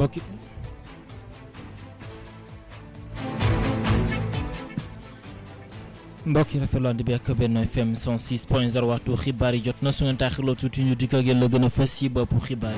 mbokk yi rafetlu ànd bi ak Benno FM 106.0 waxtu xibaar yi jot na su ngeen taaxirloo tuuti ñu dikk ak yéen la gën a fës ci bopp xibaar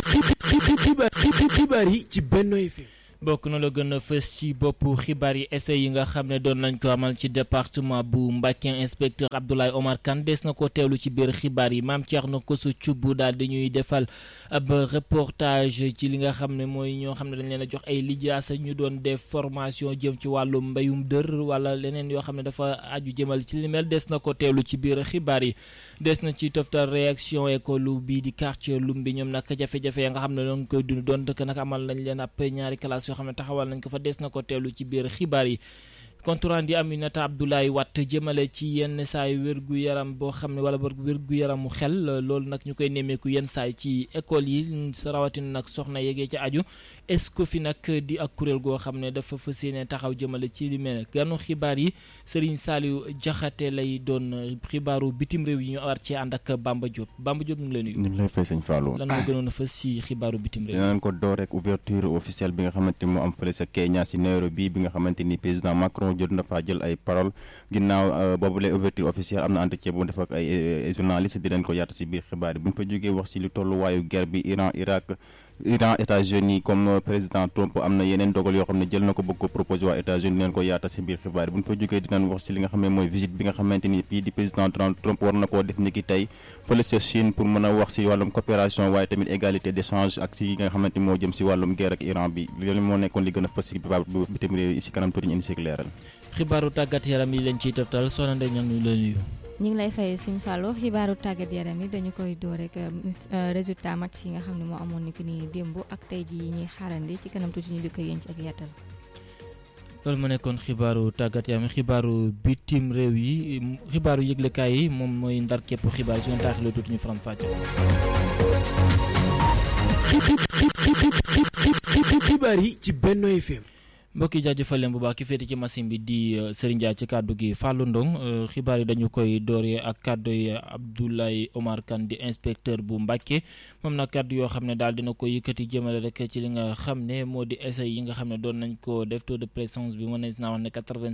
yi ci Benno FM. bokk na la gën a fës ci bopp xibaar yi essai yi nga xam ne doon nañ ko amal ci département bu Mbacké inspecteur Abdoulaye Omar Kane des na ko teewlu ci biir xibaar yi Mame Thierno Kosso Thioub daal di ñuy defal ab reportage ci li nga xam ne mooy ñoo xam ne dañ leen a jox ay lijaasa ñu doon def formation jëm ci wàllum mbéyum dër wala leneen yoo xam ne dafa aju jëmal ci li mel des na ko teewlu ci biir xibaar yi des na ci toftal réaction école bii di quartier Lumbi ñoom nag jafe-jafe ya nga xam ne doon koy dund doon dëkk nag amal nañ leen ab ñaari classe yoo xam ne taxawal nañ ko fa des na ko teelu ci biir xibaar yi compte rendu Aminata Abdoulaye Watt jëmale ci yenn saay wér-gu-yaram boo xam ne wala wér-gu-yaramu xel loolu nag ñu koy nemmeeku yenn saay ci école yi sa rawatina nag soxna yegee ci aju est-ce que fi nag di ak kuréel goo xam ne dafa fas yéene taxaw jëmale ci li mel ganu xibaar yi Serigne Saliou Diakhaté lay doon xibaaru bitim réew yi ñu war ci ànd ak Bamba Diop ñu ngi lay nuyu. ñu ngi lay fay sëñ Fallou. lan moo gënoon a fës ci xibaaru bitim réew. dinañ ko door rek ouverture officielle bi nga xamante ni moo am fële sa Kenya si Nairobi bi nga xamante ni président Macron jot na faa jël ay parole ginnaaw boobu lay ouverture officielle am na entretien bu mu def ak ay journaliste di leen ko yaatu si biir xibaar yi bu ñu fa jógee wax si lu tolluwaayu guerre bi Iran États-Unis comme président Trump am na yeneen dogal yoo xam ne jël na ko bëgg ko proposé waa États-Unis dinañ ko yaata si biir xibaar yi bu ñu fa jógee dinañ wax si li nga xam ne mooy visite bi nga xamante ni bii di président Trump war na koo def ni ki tey fële ca Chine pour mën a wax si wàllum coopération waaye tamit égalité d'échange ak si nga xamante ni moo jëm si wàllum guerre ak Iran bi loolu moo nekkoon li gën a fës si bitim réew si kanam tuuti ñu indi si leeral. xibaaru tàggat yaram yi leen ciy toftal soxna Ndeye Niang ñu la nuyu. ñu ngi lay fay Sëñ Fallou xibaaru tàggat yaram yi dañu koy door rek résultat match yi nga xam ne moo amoon ni ki ni démb ak tey ji ñuy xaarandi ci kanam tuuti ñu dikk yéen ci ak yàttal. loolu ma nekkoon xibaaru tàggat yaram xibaaru bitim réew yi xibaaru yëglekaay yi moom mooy ndar képp xibaar yi su ñu taaxiloo tuuti ñu faram fàcce. xibaar yi ci Benno FM. mbokk yi jaajëfal leen bu baax ki féete ci machine bi di Serigne Ndiaye ci kàddu gi Fallou Ndong xibaar yi dañu koy dooree ak kàddu yi Abdoulaye Omar Kane di inspecteur bu Mbacké moom nag kàddu yoo xam ne daal dina ko yëkkati jëmale rek ci li nga xam ne moo di essai yi nga xam ne doon nañ ko def taux de présence bi mën nañ naa wax ne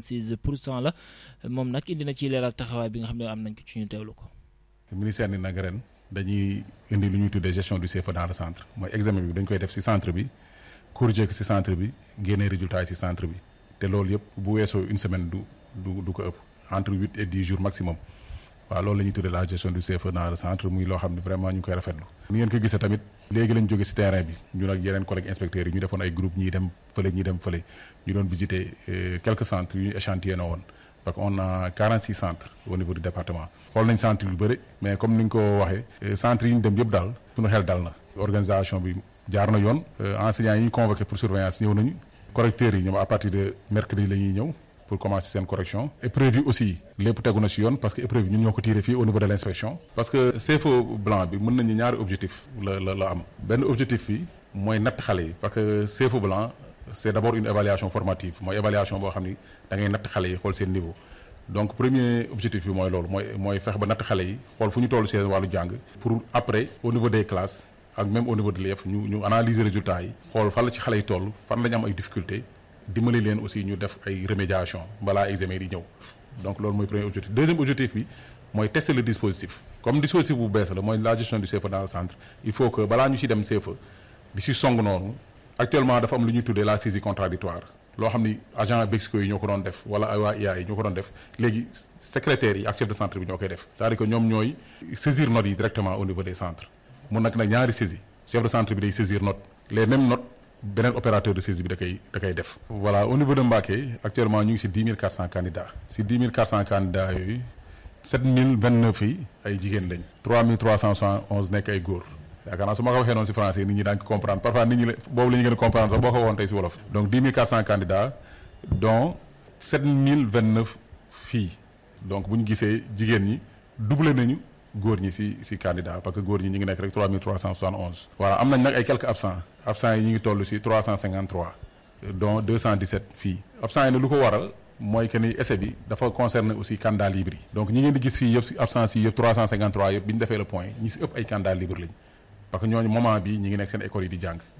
86% la moom nag indi na ci leeral taxawaay bi nga xam ne am nañ ko ci ñu teewlu ko. ministère ni nag ren dañuy indi lu ñuy tuddee gestion du CFEE dans le centre mooy examen bi dañ koy def ci centre bi. corrigé ko ci centre bi génnee résultat yi ci centre bi te loolu yëpp bu weesoo une semaine du ko ëpp entre 8 et 10 jours maximum waaw loolu la ñuy tuddee la gestion du CFEE dans le centre muy loo xam ne vraiment ñu ngi koy rafetlu. ni ngeen ko gisee tamit léegi lañ jóge ci terrain bi ñun ak yeneen collègues inspecteurs yi ñu defoon ay groupe ñii dem fële ñu doon visiter quelques centres yu ñu échantillonné woon parce que on a 46 centres au niveau du département. xool nañ centre yu bëri mais comme ni nga ko waxee centres yi ñu dem yëpp daal suñu xel dal na organisation bi. jaar na yoon enseignants yi ñu convoqué pour surveillance ñëw nañu correcteurs yi ñoom à partir de mercredi la ñuy ñëw pour commencer seen correction épreuve yi aussi lépp tegu na ci yoon parce que épreuve yi ñun ñoo ko tiré fii au niveau de l'inspection parce que CFEE blanc bi mën nañu ñaari objectif la am benn objectif bi mooy natt xale yi parce que CFEE blanc c'est d'abord une évaluation formative mooy évaluation boo xam ni da ngay natt xale yi xool seen niveau donc premier objectif bi mooy loolu mooy fexe ba natt xale yi xool fu ñu toll seen wàllu jàng pour après au niveau des classes ak même au niveau de l'EF ñu analyser résultats yi xool fan la ci xale yi toll fan la ñu am ay difficultés dimbali leen aussi ñu def ay remédiation balaa examen yi di ñëw donc loolu mooy premier objectif. deuxième objectif bi mooy tester le dispositif comme dispositif bu bees la mooy la gestion du CFEE dans le centre il faut que balaa ñu ci dem CFEE di ci song noonu actuellement dafa am lu ñuy tuddee la saisie contradictoire loo xam ni agent Bexco yi ñoo ko doon def wala ay waa IA yi ñoo ko doon def léegi secrétaires yi ak chef de centre bi ñoo koy def c'est-à-dire que ñoom ñooy saisir notes yi directement au niveau des centres. mun nag ñaari saisie chef de centre bi day saisir note les mêmes notes beneen opérateur de saisie bi da koy def. voilà au niveau de Mbacké actuellement ñu ngi ci 10 400 candidats ci 10 400 candidats yooyu 7 029 yi ay jigéen lañ 3 371 nekk ay góor yaakaar naa su ma ko waxee noonu ci français nit ñi daañu ko comprendre parfois nit ñi boobu la ñu gën a comprendre sax boo ko woon tey ci wolof. donc 10 400 candidats dont 7 029 filles donc bu ñu gisee jigéen ñi doublé nañu. góor ñi ci candidat parce que góor ñi ñu ngi nekk rek 3371. voilà am nañ nag ay quelques absents yi ñu ngi toll ci 353 dont 217 filles absents yi ne lu ko waral mooy que ni essai bi dafa concerner aussi candidats libres yi donc ñi ngeen di gis fii yëpp ci absence yi yëpp 353 yëpp bi ñu defee le point ñi ci ëpp ay candidats libres lañ parce que ñooñu moment bi ñi ngi nekk seen école yi di jàng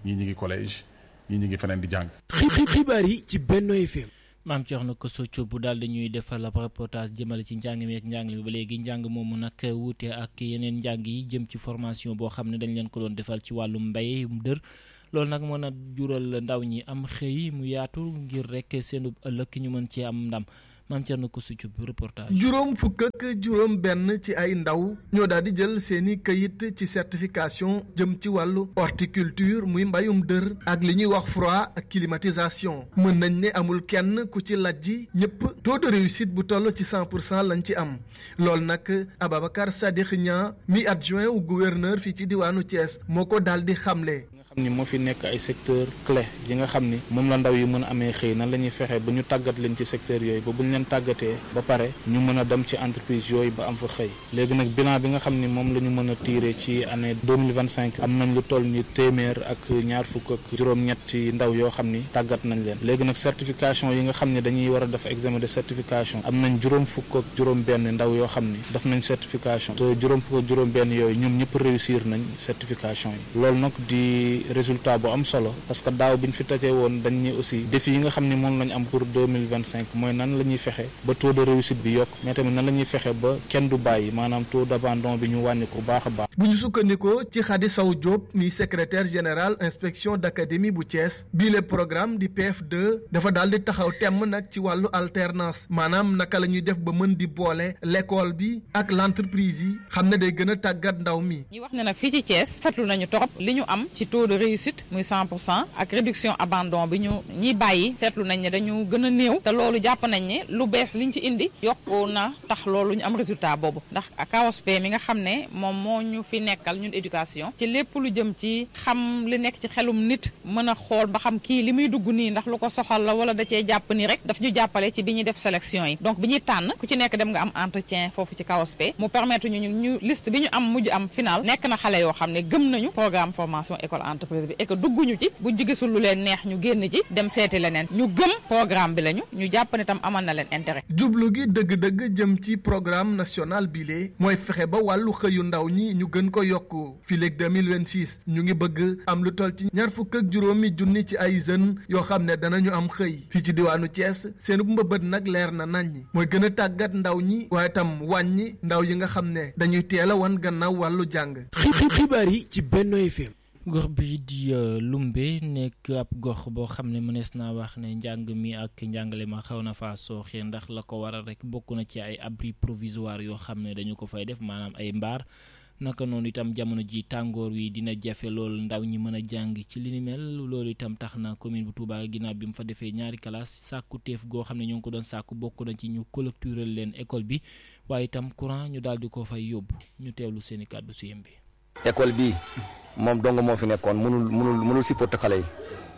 ñii ñi ngi collège ñii ñi ngi feneen di jàng. xibaar yi ci Benno FM. maam Thierno Kosso Thioub daal dañuy defal ab reportage jëmale ci njàng mi ak njàngale mi ba léegi njàng moomu nag wuute ak yeneen njàng yi jëm ci formation boo xam ne dañ leen ko doon defal ci wàllum mbay dër loolu nag mën a jural ndaw ñi am xëy mu yaatu ngir rek seenu ëllëg ñu mën ci am ndam maam Thierno Kosso Thioub reportage. juróom fukk ak juróom benn ci ay ndaw ñoo daal di jël seeni këyit ci certification jëm ci wàllu horticulture muy mbayum dër ak li ñuy wax froid ak climatisation mën nañ ne amul kenn ku ci lajji ñëpp taux de réussite bu toll ci 100% lañ ci am loolu nag Ababacar Sadikh Niang mi adjoint au gouverneur fii ci diwaanu Thiès moo ko daal di xamle. xam ni moo fi nekk ay secteur clé yi nga xam ni moom la ndaw yi mën a amee xëy nan la ñuy fexe ba ñu tàggat leen ci secteur yooyu ba bu ñu leen tàggatee ba pare ñu mën a dem ci entreprise yooyu ba am fa xëy léegi nag bilan bi nga xam ni moom la ñu mën a tirer ci année 2025 am nañ lu toll ni téeméer ak ñaar fukk ak juróom-ñetti ndaw yoo xam ni tàggat nañ leen léegi nag certification yi nga xam ni dañuy war a def examen de certification am nañ juróom fukk ak juróom benn ndaw yoo xam ni def nañ certification te juróom fukk ak juróom benn yooyu ñoom ñëpp réussir nañ certification yi loolu nag di résultat bu am solo parce que daaw bi ñu fi tajee woon dañ ni aussi défi yi nga xam ne moom lañ am pour 2025 mooy nan la ñuy fexe ba taux de réussite bi yokk mais tamit nan la ñuy fexe ba kenn du bàyyi maanaam taux d'abandon bi ñu wàññi ko baax a baax. bu ñu sukkandikoo ci Khady Sow Diop mi secrétaire général inspection d'académie bu Thiès bii le programme di PF2 dafa daal di taxaw temm nag ci wàllu alternance maanaam naka la ñuy def ba mën di boole l'école bi ak l'entreprise yi xam ne day gën a tàggat ndaw mi. ñi wax ne nag fii ci Thiès fetlu nañu torop li ñu am ci taux de réussite muy 100% ak réduction abandon bi ñu ñiy bàyyi seetlu nañ ne dañu gën a néew te loolu jàpp nañ ne lu bees liñ ci indi yokku na tax loolu ñu am résultat boobu ndax KOSP mi nga xam ne moom moo ñu fi nekkal ñun éducation ci lépp lu jëm ci xam li nekk ci xelum nit mën a xool ba xam kii li muy dugg nii ndax lu ko soxal la wala da cee jàpp nii rek daf ñu jàppale ci bi ñuy def sélection yi donc bi ñuy tànn ku ci nekk dem nga am entretien foofu ci KOSP mu permettre ñu liste bi ñu am mujj am final nekk na xale yoo xam ne gëm nañu programme formation école entreprise bi et que dugguñu ci buñ ci gisul lu leen neex ñu génn ci dem seeti leneen ñu gëm programme bi lañu ñu jàpp ne tam amal na leen intérêt. jublu gi dëgg-dëgg jëm ci programme national bile mooy fexe ba wàllu xëyu ndaw ñi ñu gën ko yokk fileeg 2026 ñu ngi bëgg am lu toll ci ñaar fukk ak juróomi junni ci ay jeunes yoo xam ne danañu am xëy fii ci diwaanu Thiès seen mbëbët nag leer na naññi mooy gën a tàggat ndaw ñi waaye tam wàññi ndaw yi nga xam ne dañuy teel a wan gannaaw wàllu jàng. xibaar yi ci Benno FM. gox bi di Lumbe nekk ab gox boo xam ne mënees naa wax ne njàng mi ak njàngale ma xaw na faa sooxee ndax la ko waral rek bokk na ci ay abri provisoire yoo xam ne dañu ko fay def maanaam ay mbaar naka noonu itam jamono ji tàngoor wi dina jafe loolu ndaw ñi mën a jàng ci li ni mel loolu itam tax na commune bu Touba ginnaaw bi mu fa defee ñaari classe sàkku teef goo xam ne ñoo ngi ko doon sàkku bokk na ci ñu clôturer leen école bi waaye itam courant ñu daal di ko fay yóbbu ñu teewlu seeni kàddu si yem bi école bii moom dong moo fi nekkoon mënul supporter xale yi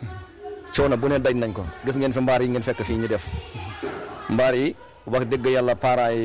coono bu ne daj nañ ko gis ngeen fi mbaar yi ngeen fekk fii ñu def mbaar yi wax dëgg yàlla parents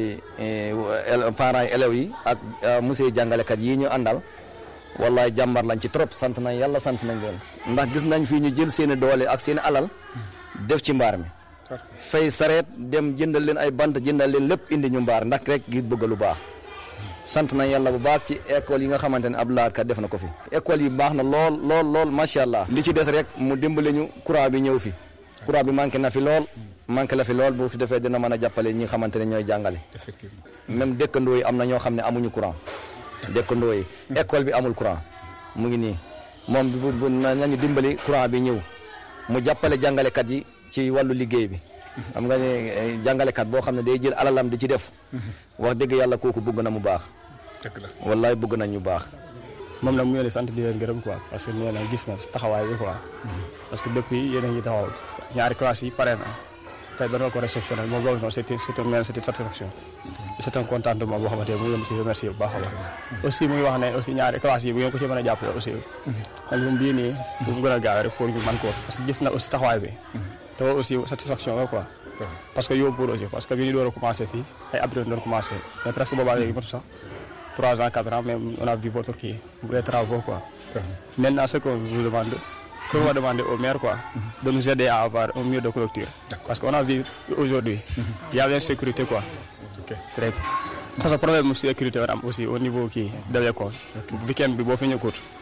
yi élèves yi ak monsieur jàngalekat yii ñu àndal wallaay jàmbar lañ ci trop sant nañ yàlla sant nañ leen ndax gis nañ fii ñu jël seeni doole ak seeni alal def ci mbaar mi fay sareet dem jëndal leen ay bant jëndal leen lépp indi ñu mbaar ndax rek gi bëgg lu baax sant nañ yàlla bu baax ci école yi nga xamante ne ab laat kat def na ko fi école yi baax na lool macha allah li ci des rek mu dimbale ñu courant bi ñëw fi courant bi manqué na fi lool manqué la fi lool bu fi defee dina mën a jàppale ñi nga xamante ne ñooy jàngale effectivement même dëkkandoo yi am na ñoo xam ne amuñu courant dëkkandoo yi école bi amul courant mu ngi nii moom bu nañu dimbali courant bi ñëw mu jàppale jàngalekat yi ci wàllu liggéey bi xam nga ne jàngalekat boo xam ne day jël alalam di ci def wax dëgg yàlla kooku bëgg na mu baax wallaay bëgg nañ ñu baax moom nag mu ngi leen sant di leen gërëm quoi parce que nee na gis na taxawaay bi quoi parce que depuis yéen a ngi taxaw ñaari classe yi pare na tey ba nga ko réceptionné moom boobu noonu c'était satisfaction c'est un contentement boo xamante ne mu ngi leen si remercier bu baax a baax aussi mu ngi wax ne aussi ñaari classe yi bu ngeen ko ci mën a jàppale aussi ak moom bii nii fu mu gën a gaawee rek pour ñu mën ko parce que gis na aussi taxawaay bi te aussi satisfaction la quoi parce que yóbbu aussi parce que bi ñu door a commencé fii ay abri doon commencé mais presque boobaa léegi matu sax 3 ans 4 ans mais on a vu votre kii les travaux quoi maintenant ce qu'on vous demande qu'on va demander au maire quoi de nous aider à avoir un mur de clôture parce qu'on a vu aujourd'hui il y avait une sécurité quoi très bien parce que problème mu sécurité war am aussi au niveau kii de l'école week-end bi boo fi ñëkkut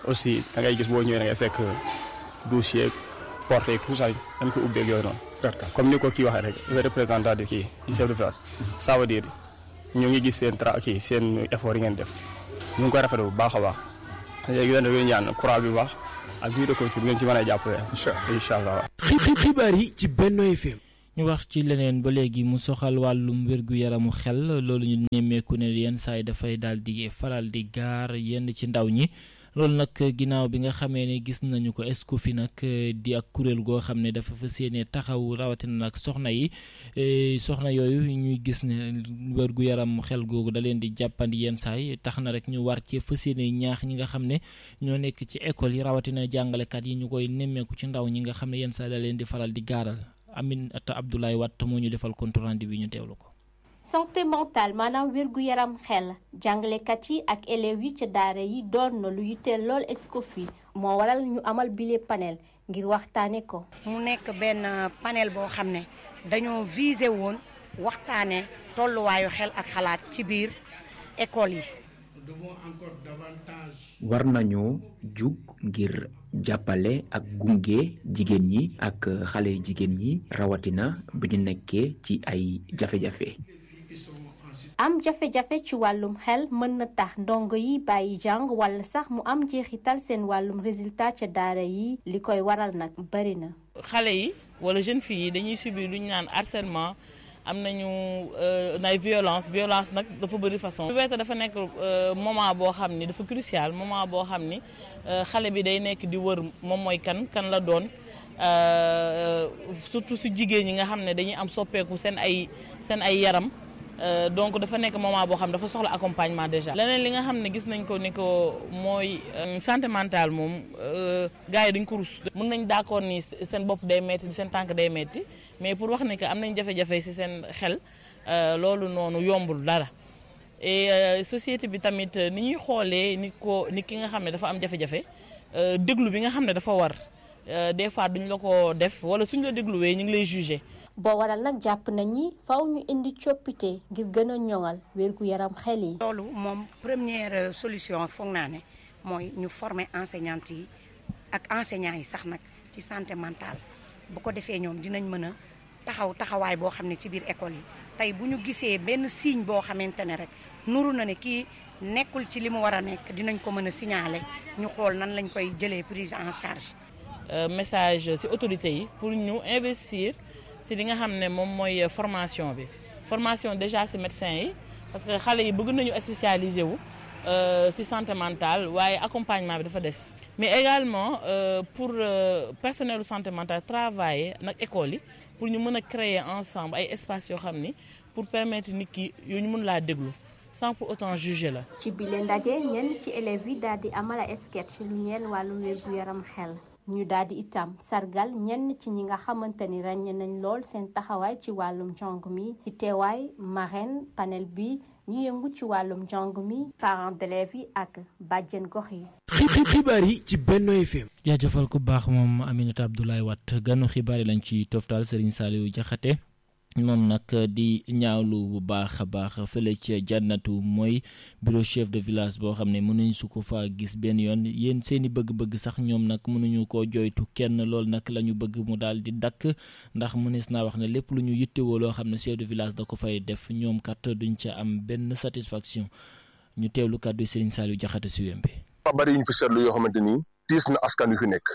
aussi da ngay gis boo ñëwee da ngay fekk douche yeeg porte yeeg tout ça dañ ko ubbeeg yooyu noonu. comme ni ko kii waxee rek le représentant de kii du chef de village ça veut dire ñu ngi gis seen effort yi ngeen def ñu ngi koy rafetlu bu baax a baax léegi yéen a ngi ñaan courant bi baax ak biir dëkk bi ngeen ci mën a jàppale. incha allah. xibaar yi ci Benno FM. ñu wax ci leneen ba léegi mu soxal wàllum wér-gu-yaramu xel loolu ñu nemmeeku ne yenn saa yi dafay daal di faral di gaar yenn ci ndaw ñi loolu nag ginnaaw bi nga xamee ne gis nañu ko Escoffi nag di ak kuréel goo xam ne dafa fas yéene taxaw rawatina nag soxna yi soxna yooyu ñuy gis ne wér-gu-yaram xel googu da leen di jàppandi yenn saa yi tax na rek ñu war ci fas yéene ñaax ñi nga xam ne ñoo nekk ci école yi rawatina jàngalekat yi ñu koy nemmeeku ci ndaw ñi nga xam ne yenn saa da leen di faral di gaaral. Aminata Abdoulaye Watt moo ñu defal compte rendu bi ñu teewlu ko. santé mentale maanaam wérgu yaram xel jàngalekat yi ak élèves yi ca daara yi doon na lu yitteel lool Escoffi moo waral ñu amal bile panel ngir waxtaane ko. mu nekk benn panel boo xam ne dañoo visé woon waxtaane tolluwaayu xel ak xalaat ci biir école yi. war nañoo jug ngir jàppale ak gunge jigéen ñi ak xale jigéen ñi rawatina bu ñu nekkee ci ay jafe-jafe. am jafe-jafe ci wàllum xel mën na tax ndongo yi bàyyi jàng wala sax mu am jeexital seen wàllum résultat ca daara yi li koy waral nag bari na. xale yi wala jeune fille yi dañuy subir lu ñu naan harcèlement. am nañu nay violence nag dafa bëri façon. puberté dafa nekk moment boo xam ni dafa crucial moment boo xam ni xale bi day nekk di wër moom mooy kan la doon surtout su jigéen ñi nga xam ne dañuy am soppeeku seen ay yaram donc dafa nekk moment boo xam dafa soxla accompagnement déjà. leneen li nga xam ne gis nañ ko ni ko mooy santé mentale moom gars yi dañ ko rus. mën nañ d'accord ni seen bopp day metti seen tànk day metti mais pour wax ne que am nañ jafe-jafe ci seen xel loolu noonu yombul dara et société bi tamit ni ñuy xoolee nit ki nga xam ne dafa am jafe-jafe déglu bi nga xam ne dafa war des fois duñ la ko def wala suñ la dégluwee ñu ngi lay juger. boo waral nag jàpp nañ ni faw ñu indi coppite ngir gën a ñoŋal wérgu yaram xel yi. loolu moom première solution foog naa ne mooy ñu former enseignantes yi ak enseignants yi sax nag ci santé mentale bu ko defee ñoom dinañ mën a taxawaay boo xam ne ci biir école yi tey bu ñu gisee benn signe boo xamante ne rek nuru na ne kii nekkul ci li mu war a nekk dinañ ko mën a signaler ñu xool nan lañ koy jëlee prise en charge. message ci autorités yi pour ñu investir. si li nga xam ne moom mooy formation bi formation déjà ci médecins yi parce que xale yi bëgg nañu spécialisé wu ci santé mentale waaye accompagnement bi dafa des. mais également pour personnel santé mentale travailler nag école yi pour ñu mën a créer ensemble ay espaces yoo xam ni pour permettre nit ki yoo ñu mën laa déglu sans pour autant juger la. ci bile ndaje ñenn ci élèves yi daal di amal ay sketch lu ñeel wàllu wérgu yaram xel. ñu daal di itam sargal ñenn ci ñi nga xamante ni ràññe nañ lool seen taxawaay ci wàllum jàng mi ci teewaay marraine panel bi ñu yëngu ci wàllum jàng mi parents d'élèves yi ak bàjjen gox yi. xibaar yi ci Benno FM. jaajëfal ku baax moom Aminata Abdoulaye Watt ganu xibaar yi lañ ci toftal Serigne Saliou Diakhaté moom nag di ñaawlu bu baax a baax fële ca jànnatu mooy bureau chef de village boo xam ne mënuñ su ko faa gis benn yoon yéen seen i bëgg-bëgg sax ñoom nag mënuñu koo joytu kenn loolu nag la ñu bëgg mu daal di dakk ndax mënees naa wax ne lépp lu ñu yittewoo loo xam ne chef de village da ko fay def ñoom kat duñ ca am benn satisfaction ñu teewlu kàddu Serigne Saliou Diakhaté si wembe. bari ñu fi seetlu yoo xamante ni tiis na askan wi fi nekk.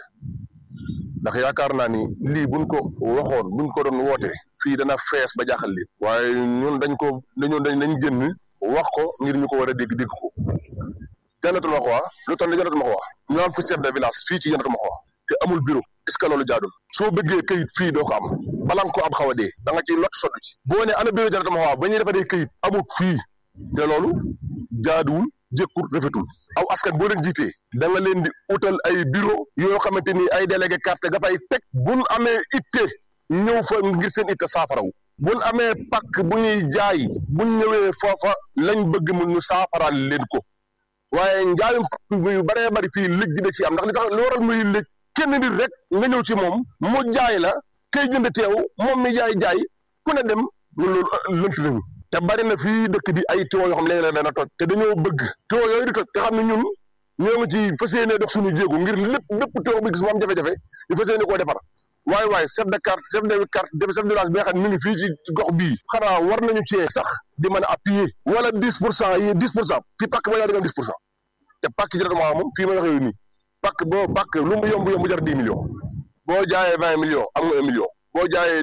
ndax yaakaar naa ni lii buñ ko waxoon buñ ko doon woote fii dana fees ba jaaxal leen waaye ñun dañ génn wax ko ngir ñu ko war a dégg ko Jannatul Maxwa lu toll ni Jannatul Maxwa ñu am fi chef de village fii ci Jannatul Maxwa te amul bureau est-ce que loolu jaadul soo bëggee këyit fii doo ko am balaa nga ko am xaw a dee da nga ciy lot soddu ci boo ne ana bureau Jannatul Maxwa ba ñuy defaree këyit amul fii te loolu jaaduwul jëkkul rafetul aw askan boo leen jiitee da nga leen di utal ay bureau yoo xamante ni ay délégué carte nga fay teg buñ amee itte ñëw fa ngir seen itte saafaraw buñ amee pakk bu ñuy jaay buñ ñëwee foofa lañ bëgg mu ñu saafaraal leen ko waaye njaayum pakk yu baree bari fii lëj gi da ci am ndax li tax lu waral muy lëj kenn nit rek nga ñëw ci moom mu jaay la kay jënd teew moom mi jaay ku ne dem loolu lënt nañu te bari na fii dëkk bi ay tuyaux yoo xam ne léeg-léeg dana toj te dañoo bëgg tuyaux yooyu di toj te xam ne ñun ñoo ngi ci fas yéene dox suñu jéego ngir lépp teew bi gis mu am jafe-jafe ñu fas yéene koo defar waaye chef de carte chef de village bi nga xam ne mi ngi fii ci gox bii xanaa war nañu cee sax di mën a appuyer wala 10% yi 10% fii pàkk ba yaa di am 10% te pàkk ci traitement moom fii ma waxee nii pàkk lu mu yomb jar 10 millions boo jaayee 20 millions am nga 1 million boo jaayee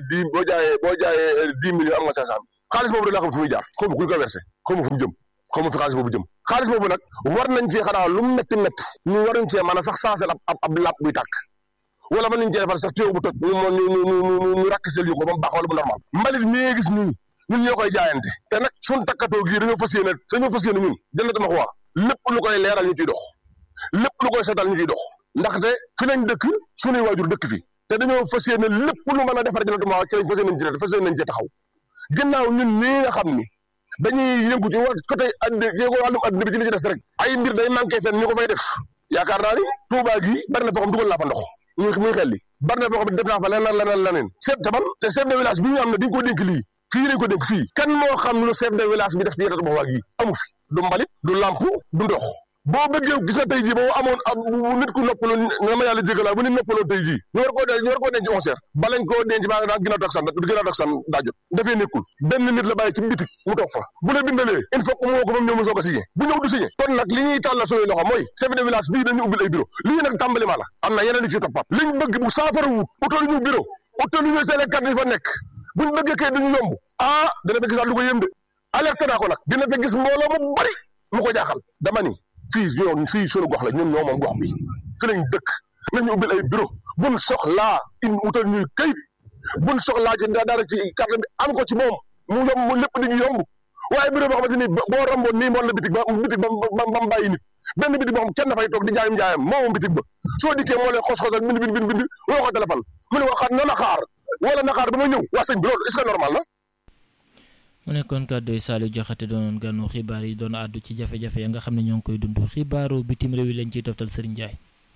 10 millions am nga 500 xaalis boobu da laa xam fu muy jaar xaw ma kuy ko versé xaw ma fu mu jëm xaw ma fi xaalis boobu jëm xaalis boobu nag war nañ cee xanaa lu mu métti ñu waruñ cee mën a sax saasel ab làpp buy tàkk wala mën nañ cee defar sax tuyau bu toj ñu rakkisel yu ko ba mu baax wala bu normal mbalit mi nga gis nii ñun ñoo koy jaayante te nag suñ takkatoo gii dañoo fas yéene ñun Jannatul Maxwa lépp lu koy leeral ñu ciy dox lépp lu koy setal ñu ciy dox ndaxte fi lañ dëkk suñuy waajur dëkk fi te dañoo fas yéene lépp lu mën a defar Jannatul Maxwa ci lañ fas yéene cee taxaw ginnaaw ñun nii nga xam ni dañuy yëngu ci côté wàllum adduna bi ci li ci des rek ay mbir day manqué fenn ñu ko fay def yaakaar naa ni Touba gi bari na foo xam dugal naa fa ndox muy xel li bari na foo xam def naa fa leneen chef de village bi ñu am na di nga ko dénk lii fii lañ ko dénk fii kan moo xam lu chef de village bi def ci Jannatul Maxwa gi amu fi du mbalit du lamp du ndox boo bëggee gis nga tey jii boo amoon nit ku noppalu nga ma yàlla jégalaa bu nit noppaloo tey jii ñu war koo denc 11 heures balañ koo denc maa daa ginnaaw taksan daa jot dafay nekkul benn nit la bàyyi ci bitik mu toog fa bu la bindalee il faut que moo ko ba mu ñëw mu soog a signé bu ñëw du signé kon nag li ñuy tàllal suñuy loxo mooy chef de village bii dañu ubbil ay bureau lii nag tàmbali ma la am na yeneen yu ci toppat liñ bëgg bu saafara wut utal ñu bureau utal ñu seen carte yi fa nekk buñ bëggee kay duñu yomb dina fa gisaat lu ko yëm de alerte naa ko nag dina fa gis mbooloo mu bari mu ko jaaxal dama ni fii sunu gox la ñun ñoo moom gox bi fi lañ dëkk nañu ubbil ay bureau buñ soxlaa utal ñuy kayit buñ soxlaa ci dara ci carte bi am ko ci moom mu yomb mu lépp di ñu yomb waaye bureau boo xamante ni boo romboon nii moon la bitig ba mu bàyyi nit benn bitig boo xam kenn dafay toog di jaayam moom bitig ba soo dikkee moo lay xos-xosal bind woo ko téléphone mu ne waxaat na xaar wala na xaar ba ma ñëw waa sëñ bi loolu est-ce que normal na mu nekkoon kàddu Saliou Diakhaté doonoon ganu xibaar yi doon àddu ci jafe-jafe ya nga xam ne ñoo ngi koy dund xibaaru bitim réew yi lañ ciy toftal Serigne Ndiaye.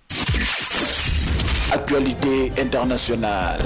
Actualité internationale.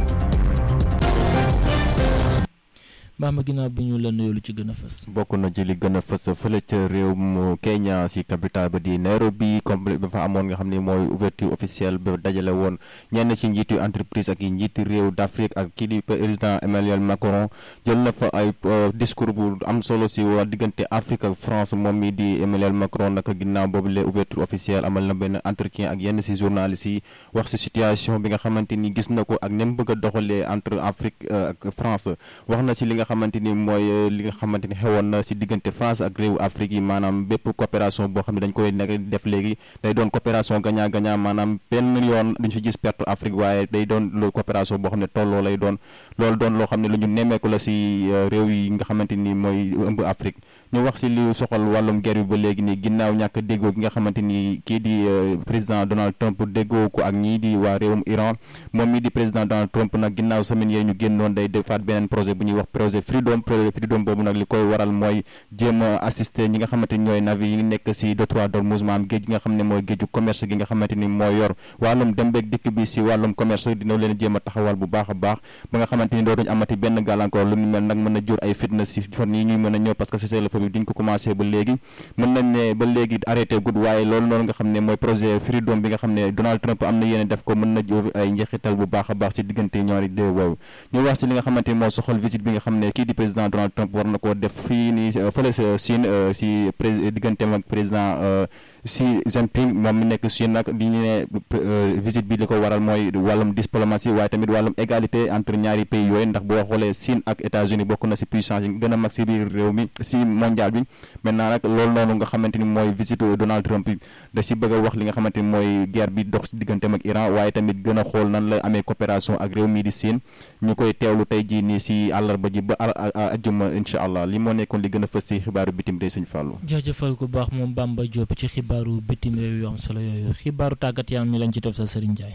Bamba ginnaaw bi ñu la nuyoo lu ci gën a fës. bokk na ci li gën a fës fële ca réew mu Kenya si capitale ba di Nairobi comme ba fa amoon nga xam ne mooy ouverture officielle ba dajale woon ñenn ci njiitu entreprise ak yi njiiti réew d'Afrique ak kii di président Emmanuel Macron jël na fa ay discours bu am solo si waa diggante Afrique ak France moom mi di Emmanuel Macron naka ginnaaw boobu la ouverture officielle amal na benn entretien ak yenn si journalistes yi wax si situation bi nga xamante ni gis na ko ak ni mu bëgg a doxalee entre Afrique ak France wax na si li nga xamante ni mooy li nga xamante ni xewoon na si diggante France ak réewu Afrique yi maanaam bépp coopération boo xam ne dañ koy nekk def léegi day doon coopération gagnant-gagnant maanaam benn yoon duñ fi gis perte Afrique waaye day doon lu coopération boo xam ne tolloo lay doon loolu doon loo xam ne lu ñu nemmeeku la si réew yi nga xamante ni mooy ëmb Afrique ñu wax si li soxal wàllum guerre bi ba léegi nii ginnaaw ñàkk déggoo gi nga xamante ni kii di président Donald Trump déggoo ko ak ñii di waa réewum Iran moom mii di président Donald Trump nag ginnaaw semaine yee ñu génnoon day defaat beneen projet bu ñuy wax projet Freedom boobu nag li koy waral mooy jéem a assister ñi nga xamante ni ñooy navire yi nekk si détroit d'Ormuz maanaam géej gi nga xam ne mooy géeju commerce gi nga xamante ni mooy yor wàllum dem beeg dikk bi si wàllum commerce dina leen jéem a taxawal bu baax a baax ba nga xamante ni dootuñ amati benn gàllankoor lu ñu mel nag mën a jur ay fitna si fan yi ñuy mën a ñëw parce que cessez-le-feu bi duñ ko commencé ba léegi mën nañ ne ba léegi arrêté gud waaye loolu noonu nga xam ne mooy projet Freedom bi nga xam ne Donald Trump am na yéene def ko mën na jur ay njeexital bu baax a baax si diggante ñaari dee woowu ñu wax si li nga xamante ni moo soxal visite bi nga xam ne kii di président Donald Trump war na koo def fii nii fële sa Chine si digganteem ak président Xi Jinping moom mi nekk Chine nag di ñu ne visite bi li ko waral mooy wàllum diplomatie waaye tamit wàllum égalité entre ñaari pays yooyu ndax boo xoolee Chine ak États-Unis bokk na si puissance yi gën a mag si biir réew mi si mondial bi maintenant nag loolu noonu nga xamante ni mooy visite Donald Trump da si bëgg a wax li nga xamante ni mooy guerre bi dox si digganteem ak Iran waaye tamit gën a xool nan la amee coopération ak réew mi di Chine ñu koy teewlu tey jii nii si àllarba ji ba ajjuma incha allah li moo nekkoon li gën a fës si xibaaru bitim day suñu fàllu jaajëfal ku baax moom Bamba Diop ci xibaaru bitim réew yu am solo yooyu xibaaru tàggat yaram mi lañ ci def sa Serigne Ndiaye.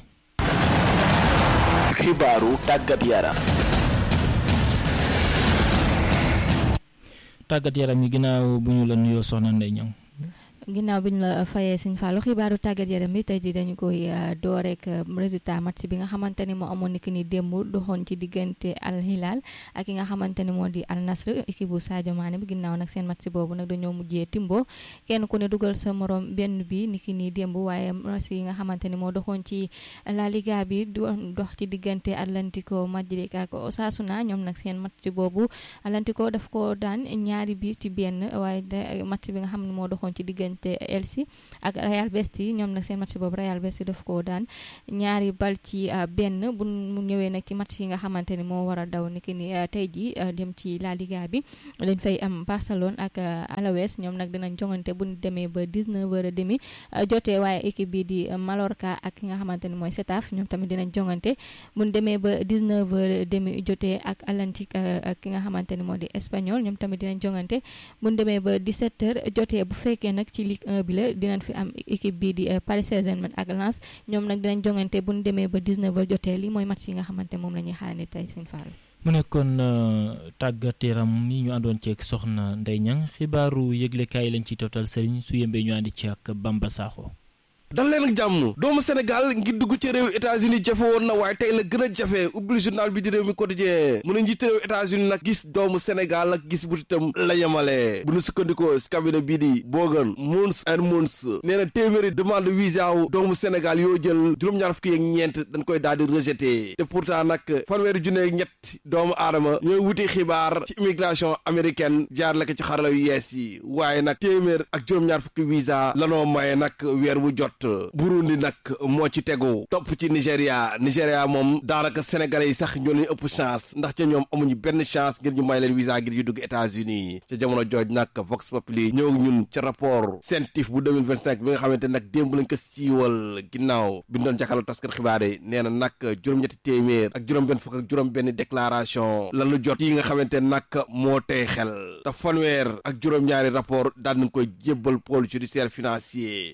xibaaru tàggat yaram. tàggat yaram yi ginnaaw bu ñu la nuyoo soxna Ndeye Niang. ginnaaw bi ñu la fayee Sëñ Fallou xibaaru tàggat yaram bi tey jii dañu koy door rek résultat match bi nga xamante ni moo amoon ni démb doxoon ci diggante Al Hilal ak ki nga xamante ni moo di Al Nasr équipe bu Sadio Mané bi ginnaaw nag seen match boobu nag dañoo mujjee timbo kenn ku ne dugal sa morom benn bi ni ki nii démb waaye match yi nga xamante ni moo doxoon ci La Liga bi dox ci diggante Atlético Madrid ak Osasuna ñoom nag seen match boobu Atlético daf ko daan ñaari bi ci benn waaye match bi nga xam ne moo doxoon ci diggante Elche ak Real Betis ñoom nag seen match boobu Real Betis daf ko daan ñaari bal ci benn bu mu ñëwee nag ci match yi nga xamante ni moo war a daw ni ki ni tey ji dem ci La Liga bi dañ fay am Barcelone ak Alaves ñoom nag dinañ jongante bu ñu demee ba 19h30 jotee waaye équipe bi di Mallorca ak ki nga xamante ni mooy Getafe ñoom tamit dinañ jongante bu ñu demee ba 19h30 jotee ak Atlético ak ki nga xamante ni moo di Espanyol ñoom tamit dinañ jongante bu ñu demee ba 17h jotee bu fekkee nag ci Ligue 1 bi la dinañ fi am équipe bii di Paris Saint-Germain ak Lens ñoom nag dinañ jongante bu ñu demee ba 19h jotee li mooy match yi nga xamante moom la ñuy xaarandi tey Sëñ Fall. mu nekkoon tàggat yaram yi ñu àndoon ceeg soxna Ndeye Niang xibaaru yëglekaay lañ ci total sëriñ su yembee ñu àndi ci ak Bamba Sakho. dal leen ak jàmm doomu Sénégal ngir dugg ci réew États-Unis jafe woon na waaye tey la gën a jafe ubbil journal bi di réew mi quotidien mu ne njiit réew États-Unis nag gis doomu Sénégal ak gis butitam la yemale bu nu sukkandikoo si cabinet bii di Bogan Moons and Moons nee na téeméeri demande visa wu doomu Sénégal yoo jël juróom-ñaar fukki ak ñeent dañ koy daal di rejeté te pourtant nag fanweeri junne ak ñett doomu aadama ñooy wuti xibaar ci immigration américaine jaar la ko ci xarala yu yees yi waaye nag téeméer ak juróom-ñaar fukki visa lanoo maye nag weer wu jot Burundi nag moo ci tegu topp ci Nigéria moom daanaka sénégalais yi sax ñoo leen ëpp chance ndax ca ñoom amuñu benn chance ngir ñu may leen visa ngir ñu dugg États-Unis ca jamono jooj nag Vox Populi ñëw ñun ca rapport CENTIF bu 2025 bi nga xamante nag démb lañ ko siiwal ginnaaw bi ñu doon jàkkaarloo taskat xibaar yi nee na nag juróom-ñetti téeméer ak juróom-benn fukk ak juróom-benn déclaration lanu jot yi nga xamante nag moo tey xel te fanweer ak juróom-ñaari rapport daan nañ koy jébbal pôle judiciaire financier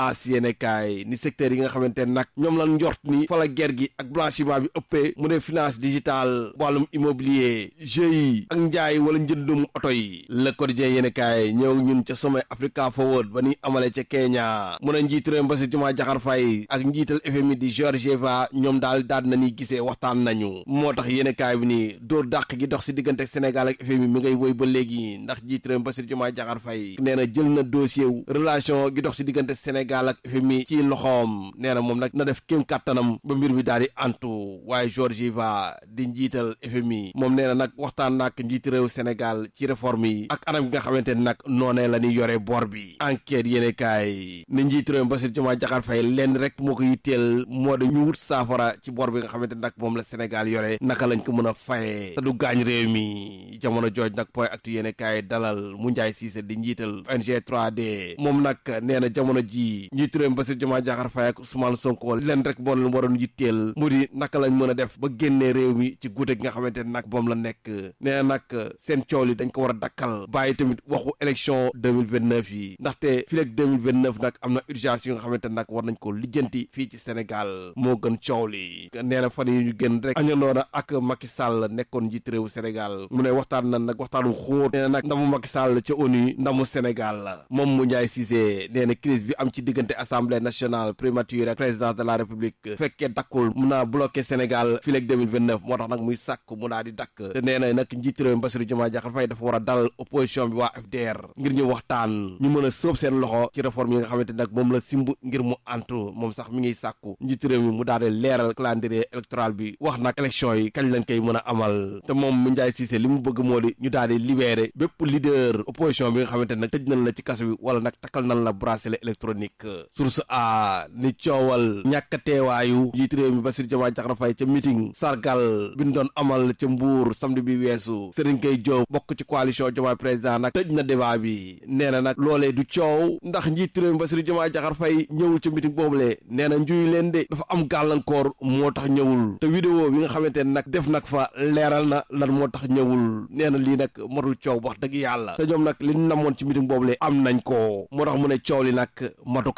kaay ni secteur yi nga xamante ne nag ñoom lan njort ni fa la ger gi ak blanchiment bi ëppee mu ne finance digitale wàllum immobilier GIE ak njaay wala njëndum oto yi Le Quotidien yéen kaay ñëw ñun ca sommet Africa Forward ba ni amale ca Kenya mu ne njiit réew Bassirou Diomaye Diakhar Faye ak njiital FMI di Georgieva ñoom daal na ni gisee waxtaan nañu moo tax yéen kaay bi ni dóor dàq gi dox si diggante Sénégal ak FMI mi ngay woy ba léegi ndax njiit réew Bassirou Diomaye Diakhar Faye nee na jël na dossier wu relation gi dox si diggante Sénégal ak FMI ci loxoom nee na moom nag na def kéem kàttanam ba mbir mi daal di antu waaye Georgieva di njiital FMI moom nee na nag waxtaan nag njiiti réew Sénégal ci réforme yi ak anam gi nga xamante ne nag noonee la ñuy yore bor bi enquête yéene kaay ne njiiti réew Bassirou Diomaye Diakhar Faye lenn rek moo ko yitteel moo da ñu wut saafara ci bor bi nga xamante ne nag moom la Sénégal yore naka lañ ko mën a fayee te du gaañ réew mi jamono jooj nag point actu yéene kaay dalal mu Njaay Siise di njiital ONG 3D moom nag nee na jamono ji njiiti réew Bassirou Diomaye Diakhar Faye ak Ousmane Sonko leen rek moo leen waroon yitteel mu di naka lañ mën a def ba génnee réew mi ci guute gi nga xamante ne nag moom la nekk nee na nag seen coow li dañ ko war a dakkal bàyyi tamit waxu élection 2029 yi ndaxte fii ak 2029 nag am na urgence yu nga xamante ne nag war nañ ko lijjanti fii ci Sénégal moo gën coow li nee na fan yi ñu gën rek añandoo na ak Macky Sall nekkoon njiit réew Sénégal mu ne waxtaan na nag waxtaanu xóot nee na nag ndamu Macky Sall ca ONU ndamu Sénégal la moom mu Ndiaye Cissé nee na crise bi am ci diggante assemblée nationale primature ak présidence de la république fekkee dakkul mun naa bloqué Sénégal fii ak 2029 moo tax nag muy sàkk mu daal di dakk te nee na nag njiit réew Bassirou Diomaye Diakhar Faye dafa war a dal opposition bi waa FDR ngir ñu waxtaan ñu mën a sóob seen loxo ci réforme yi nga xamante nag moom la simb ngir mu antu moom sax mi ngi sàkku njiit réew mi mu daal di leeral calendrier électoral bi wax nag élection yi kañ lañ koy mën a amal te moom mu Ndiaye Cissé li mu bëgg moo di ñu daal di libéré bépp leader opposition bi nga xamante nag tëj nañ la ci kaso bi wala nag takkal nañ la bracelet électronique source a ni coowal ñàkk teewaayu njiit réew mi Bassirou Diomaye Diakhar Faye ca meeting sargal bi ñu doon amal ca Mbour samedi bi weesu Serigne Gueye Diop bokk ci coalition Diomaye président nag tëj na débat bi nee na nag loolee du coow ndax njiit réew mi Bassirou Diomaye Diakhar Faye ñëwul ca meeting boobule nee na njuy leen de dafa am gàllankoor moo tax ñëwul te vidéo bi nga xamante ne nag def nag fa leeral na lan moo tax ñëwul nee na lii nag matul coow wax dëgg yàlla te ñoom nag li ñu namoon ci meeting boobule am nañ ko moo tax mu ne coow li nag matuka ci te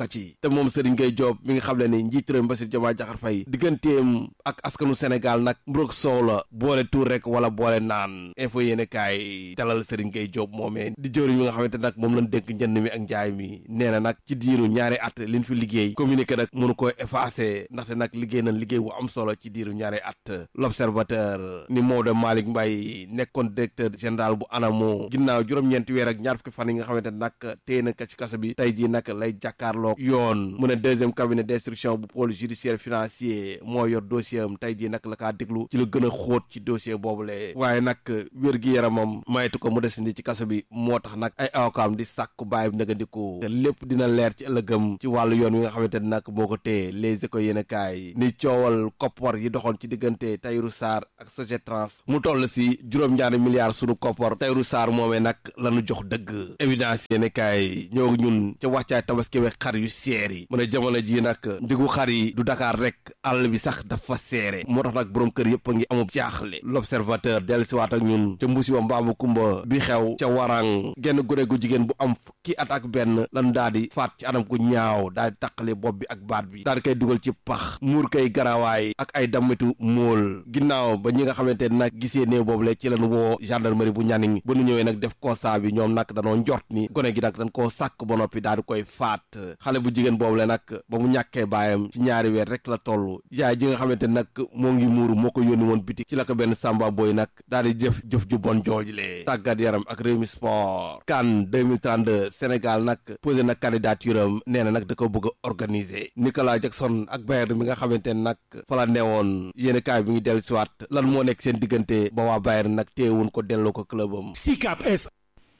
te moom Serigne Gueye Diop mi nga xam ne ni njiit réew mi Bassirou Diomaye Diakhar Faye digganteem ak askanu Sénégal nag mbrok soow la boole tuur rek wala boole naan info yéene kaay dalal Serigne Gueye Diop moomee di jëwriñ mi nga xamante nag moom lañ dénk njënd mi ak njaay mi nee na nag ci diiru ñaari at liñ fi liggéey communiqué nag mënu ko effacé ndaxte nag liggéey nañ liggéey bu am solo ci diiru ñaari at l'observateur ni Maodo Malick Mbaye nekkoon directeur général bu ANAMO ginnaaw juróom-ñeenti weer ak ñaar fukki fan yi nga xamante nag téye na ko ci kaso bi tey jii nag lay jàkkaarloo yoon mu ne deuxième cabinet d'instruction bu pôle judiciaire financier moo yor dossier am tey jii nag la kaa déglu ci lu gën a xóot ci dossier boobule waaye nag wér-gi-yaramam maytu ko mu desandi ci kaso bi moo tax nag ay awakaam di sàkku bàyyi nëgandiku te lépp dina leer ci ëllëgam ci wàllu yoon wi nga xamante ne nag moo ko téye Les Échos yéen a kaay ni coowal koppar yi doxoon ci diggante Tahirou Sarr ak Sogetrans mu toll si juróom-ñaari milliards sunu koppar Tahirou Sarr moomee nag lañu jox dëgg évidence yéen a kaay ñoo ñun ca wàccaay tabaski we xar yu seer yi mu ne jamono ji nag njëgu xar yi du Dakar rek àll bi sax dafa seere moo tax nag borom kër yëpp a ngi amub jaaxle l'observateur dellusiwaat ak ñun ca mbusiba mbaamu kumba bi xew ca warang genn gone gu jigéen bu am fukki at ak benn lan daal di faat ci anam gu ñaaw daal di taqale bopp bi ak baat bi daal di koy dugal ci pax muur koy garawaay ak ay dammitu móol ginnaaw ba ñi nga xamante nag gisee néew boobu le ci lan woo gendarmerie bu Nianing ba nu ñëwee nag def constat bi ñoom nag danoo njort ni gone gi nag dañ koo sàkk ba noppi daal di koy faat xale bu jigéen boobu le nag ba mu ñàkkee baayam ci ñaari weer rek la toll yaay ji nga xamante nag moo ngi muuru moo ko yónni woon bitik ci la ko benn samba boy nag daal di jëf ju bon joojule tàggat yaram ak Rewmi Sport CAN 2032 Sénégal nag posé na candidature am nee na nag da ko bëgg a organiser Nicolas Jackson ak Bayern mi nga xamante ne nag fa la newoon yéen kaay bi ngi dellu siwaat lan moo nekk seen diggante ba waa Bayern nag teewun ko delloo ko clubam Sicap S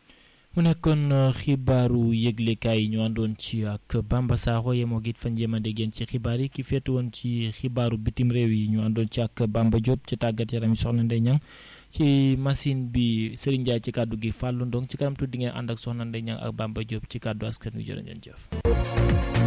mu nekkoon xibaaru yëglekaay yi ñu àndoon ci ak Bamba Sakho yemoo it fan jéem a déggeen ci xibaar yi ki féetu woon ci xibaaru bitim réew yi ñu àndoon ci ak Bamba Diop ci tàggat yaram yi soxna Ndeye Niang ci machine bi Serigne Ndiaye ci kàddu gi Fallou Ndong ci kanam tuuti di ngeen ànd ak soxna Ndeye Niang ak Bamba Diop ci kàddu askan wi jërë ngeen jëf